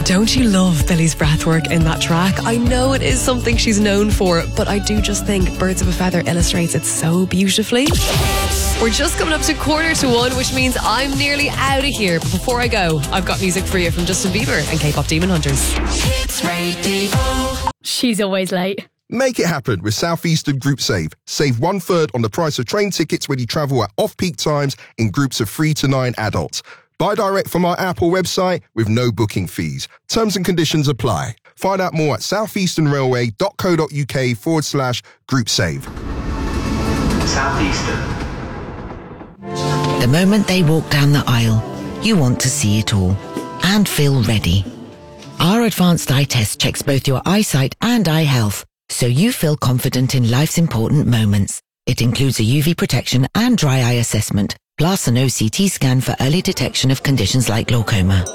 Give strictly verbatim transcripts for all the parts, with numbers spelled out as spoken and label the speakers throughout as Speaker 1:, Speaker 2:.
Speaker 1: Don't you love Billy's breathwork in that track? I know it is something she's known for, but I do just think Birds of a Feather illustrates it so beautifully. We're just coming up to quarter to one, which means I'm nearly out of here. But before I go, I've got music for you from Justin Bieber and K-pop Demon Hunters.
Speaker 2: Hits Radio.
Speaker 3: She's always late.
Speaker 4: Make it happen with Southeastern Group Save. Save one third on the price of train tickets when you travel at off-peak times in groups of three to nine adults. Buy direct from our app or website with no booking fees. Terms and conditions apply. Find out more at southeasternrailway.co.uk forward slash group save.
Speaker 5: Southeastern.
Speaker 6: The moment they walk down the aisle, you want to see it all and feel ready. Our advanced eye test checks both your eyesight and eye health, so you feel confident in life's important moments. It includes a U V protection and dry eye assessment, plus an O C T scan for early detection of conditions like glaucoma.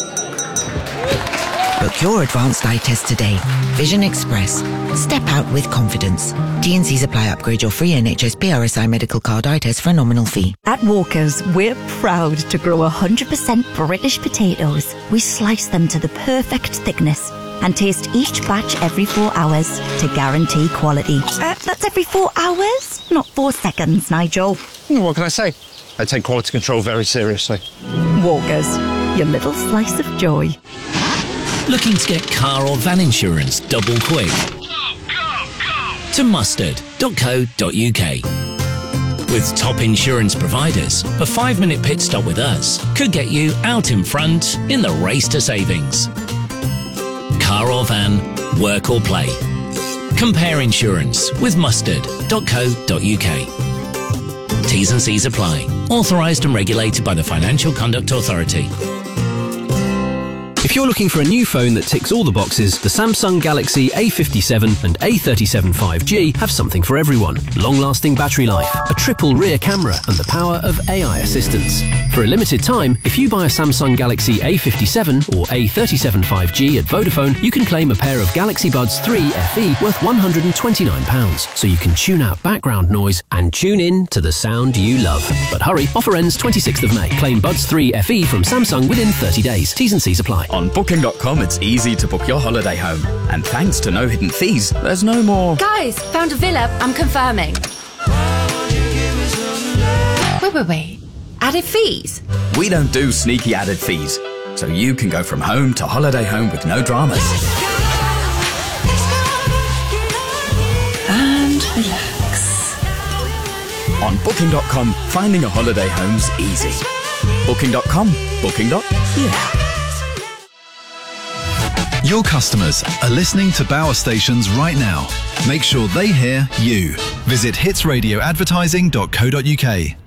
Speaker 6: Book your advanced eye test today. Vision Express. Step out with confidence. T and C's apply. Upgrade your free N H S P R S I medical card eye test for a nominal fee.
Speaker 7: At Walkers, we're proud to grow one hundred percent British potatoes. We slice them to the perfect thickness and taste each batch every four hours to guarantee quality. Uh, that's every four hours? Not four seconds, Nigel.
Speaker 8: What can I say? I take quality control very seriously.
Speaker 7: Walkers, your little slice of joy.
Speaker 9: Looking to get car or van insurance double quick? To mustard dot co dot uk. With top insurance providers, a five-minute pit stop with us could get you out in front in the race to savings. Car or van, work or play. Compare insurance with mustard dot co dot uk. T's and C's apply. Authorised and regulated by the Financial Conduct Authority.
Speaker 10: If you're looking for a new phone that ticks all the boxes, the Samsung Galaxy A fifty-seven and A thirty-seven five G have something for everyone. Long-lasting battery life, a triple rear camera, and the power of A I assistance. For a limited time, if you buy a Samsung Galaxy A fifty-seven or A thirty-seven five G at Vodafone, you can claim a pair of Galaxy Buds three F E worth one hundred twenty-nine pounds, so you can tune out background noise and tune in to the sound you love. But hurry, offer ends twenty-sixth of May. Claim Buds three F E from Samsung within thirty days. T's and C's apply.
Speaker 11: On booking dot com, it's easy to book your holiday home. And thanks to no hidden fees, there's no more...
Speaker 12: Guys, found a villa. I'm confirming. Wait, wait, wait. Added fees?
Speaker 11: We don't do sneaky added fees. So you can go from home to holiday home with no dramas.
Speaker 12: And relax.
Speaker 11: On booking dot com, finding a holiday home's easy. booking dot com. Booking. Yeah.
Speaker 13: Your customers are listening to Bauer stations right now. Make sure they hear you. Visit hits radio advertising dot co dot uk.